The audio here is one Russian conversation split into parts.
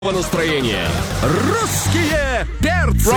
Настроение. Русские перцы.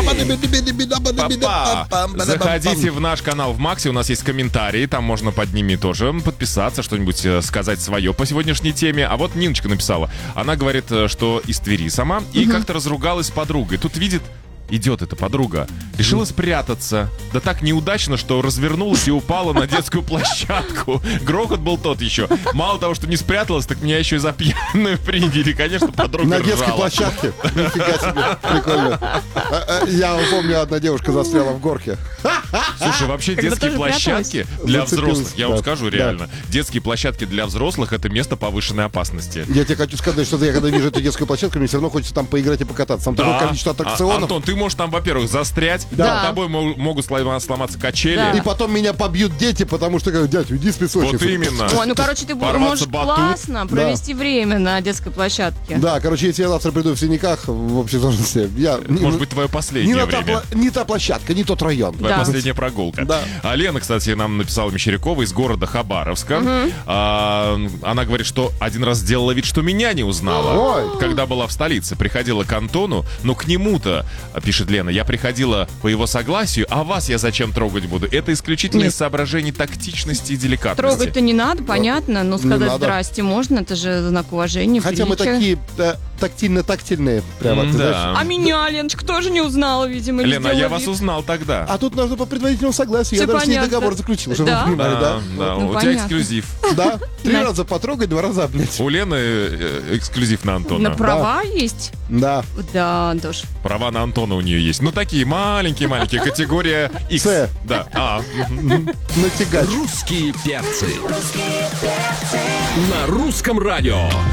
Заходите в наш канал в Максе, у нас есть комментарии, там можно под ними тоже подписаться, что-нибудь сказать свое по сегодняшней теме. А вот Ниночка написала, она говорит, что из Твери сама, и как-то разругалась с подругой. Тут видит, идет эта подруга, решила спрятаться. Да так неудачно, что развернулась и упала на детскую площадку. Грохот был тот еще. Мало того, что не спряталась, так меня еще и за пьяную приняли. Конечно, подруга на ржала. детской площадке? Нифига себе, прикольно. Я помню, одна девушка застряла в горке. Слушай, вообще Когда детские тоже площадки для Зацепилась, взрослых, я вам да. скажу реально, детские площадки для взрослых — это место повышенной опасности. Я тебе хочу сказать, что я когда вижу эту детскую площадку, мне все равно хочется там поиграть и покататься. Там такое количество аттракционов. Антон, ты можешь там, во-первых, застрять, Да. над тобой могут сломаться качели. Да. И потом меня побьют дети, потому что говорят, дядь, уйди с песочницы. Вот именно. Ой, ну, короче, ты Порваться можешь батут. классно провести время на детской площадке. Да, короче, если я завтра приду в синяках в общей сложности, я... Может быть, твое последнее время. Не та площадка, не тот район. Твоя Да. последняя прогулка. Да. А Лена, кстати, нам написала Мещерякова из города Хабаровска. Она говорит, что один раз сделала вид, что меня не узнала. Ой. Когда была в столице, приходила к Антону, но к нему-то, пишет Лена, я приходила по его согласию, а вас я зачем трогать буду? Это исключительно Нет. из соображений тактичности и деликатности. Трогать-то не надо, понятно, но сказать надо. здрасте можно, это же знак уважения, Хотя мы приличия. такие тактильно-тактильные, прямо, ты знаешь. Да. А меня Леночка тоже не узнала, видимо, или Лена, я сделала вас вид. узнал тогда. А тут нужно по предварительному согласию. Я Всё даже с ней понятно. договор заключил, чтобы Да? вы понимали, да. Да, Ну, у тебя понятно. эксклюзив. Да, 3 На- раза потрогать, 2 раза обнять. У Лены эксклюзив на Антона. На права есть? Да. Да, Дош. Права на Антона у нее есть. Ну, такие маленькие-маленькие. Категория X. С. Да. Натягать. Русские перцы. На русском радио.